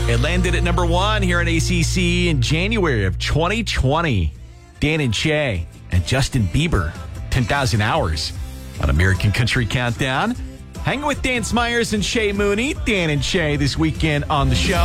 It landed at number 1 here in ACC in January of 2020. Dan and Shay and Justin Bieber, 10,000 Hours on American Country Countdown. Hanging with Dan Smyers and Shay Mooney. Dan and Shay this weekend on the show.